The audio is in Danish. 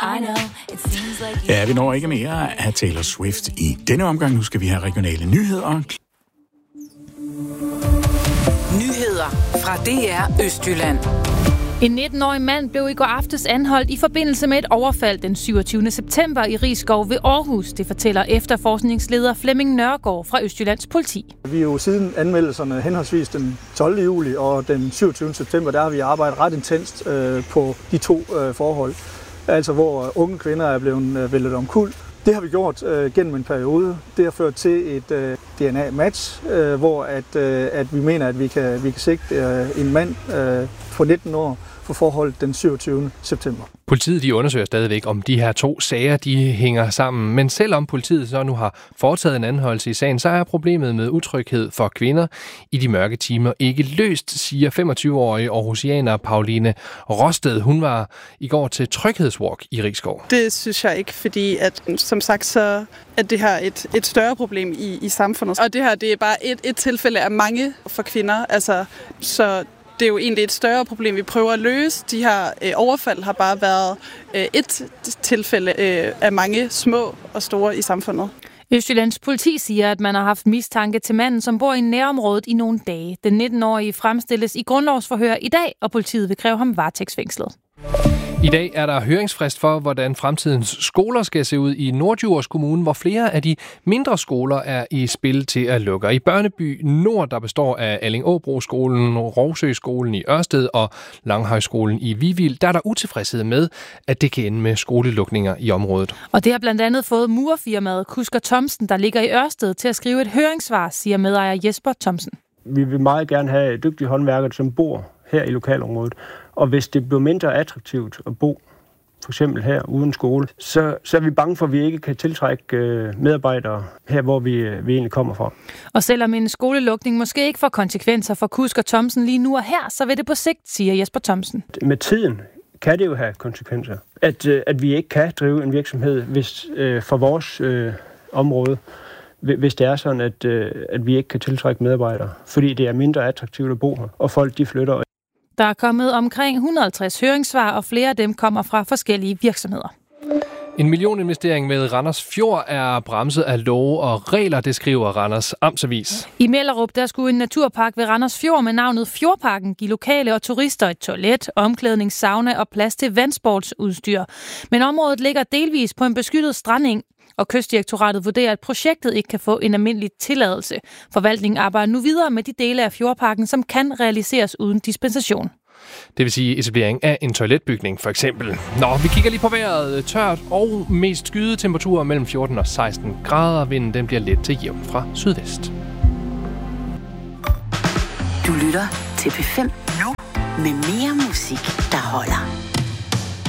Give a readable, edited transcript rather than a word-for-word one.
Ja, vi når ikke mere af Taylor Swift i denne omgang. Nu skal vi have regionale nyheder. Nyheder fra DR Østjylland. En 19-årig mand blev i går aftes anholdt i forbindelse med et overfald den 27. september i Risskov ved Aarhus. Det fortæller efterforskningsleder Flemming Nørgaard fra Østjyllands politi. Vi er jo siden anmeldelserne henholdsvis den 12. juli og den 27. september, der har vi arbejdet ret intenst på de to forhold. Altså hvor unge kvinder er blevet væltet omkuld. Det har vi gjort gennem en periode. Det har ført til et DNA-match, hvor at vi mener, at vi kan sigte en mand på 19 år for forholdet den 27. september. Politiet de undersøger stadigvæk, om de her to sager de hænger sammen. Men selvom politiet så nu har foretaget en anholdelse i sagen, så er problemet med utryghed for kvinder i de mørke timer ikke løst, siger 25-årige aarhusianer Pauline Rosted. Hun var i går til tryghedswalk i Risskov. Det synes jeg ikke, fordi at, som sagt, så er det her et større problem i samfundet. Og det her det er bare et tilfælde af mange for kvinder. Altså, så det er jo egentlig et større problem, vi prøver at løse. De her overfald har bare været et tilfælde af mange små og store i samfundet. Østjyllands politi siger, at man har haft mistanke til manden, som bor i nærområdet i nogle dage. Den 19-årige fremstilles i grundlovsforhør i dag, og politiet vil kræve ham varetægtsfængslet. I dag er der høringsfrist for, hvordan fremtidens skoler skal se ud i Norddjurs Kommune, hvor flere af de mindre skoler er i spil til at lukke. I Børneby Nord, der består af Allingåbroskolen, Rovsøskolen i Ørsted og Langhøjskolen i Vivild, der er der utilfredshed med, at det kan ende med skolelukninger i området. Og det har blandt andet fået murerfirmaet Kusker Thomsen, der ligger i Ørsted, til at skrive et høringssvar, siger medejer Jesper Thomsen. Vi vil meget gerne have dygtige håndværkere, som bor her i lokalområdet. Og hvis det bliver mindre attraktivt at bo, for eksempel her uden skole, så er vi bange for, at vi ikke kan tiltrække medarbejdere her, hvor vi egentlig kommer fra. Og selvom en skolelukning måske ikke får konsekvenser for Kusker Thomsen lige nu og her, så vil det på sigt, siger Jesper Thomsen. Med tiden kan det jo have konsekvenser. At vi ikke kan drive en virksomhed hvis for vores område, hvis det er sådan, at vi ikke kan tiltrække medarbejdere, fordi det er mindre attraktivt at bo her, og folk de flytter. Der er kommet omkring 150 høringssvar, og flere af dem kommer fra forskellige virksomheder. En millioninvestering ved Randers Fjord er bremset af love og regler, det skriver Randers Amtsavis. I Mellerup der skulle en naturpark ved Randers Fjord med navnet Fjordparken give lokale og turister et toilet, omklædning, sauna og plads til vandsportsudstyr. Men området ligger delvis på en beskyttet strandeng, og Kystdirektoratet vurderer, at projektet ikke kan få en almindelig tilladelse. Forvaltningen arbejder nu videre med de dele af fjordparken, som kan realiseres uden dispensation. Det vil sige etablering af en toiletbygning, for eksempel. Nå, vi kigger lige på vejret. Tørt og mest skyde temperaturer mellem 14 og 16 grader. Vinden den bliver let til jævn fra sydvest. Du lytter til P5 nu med mere musik, der holder.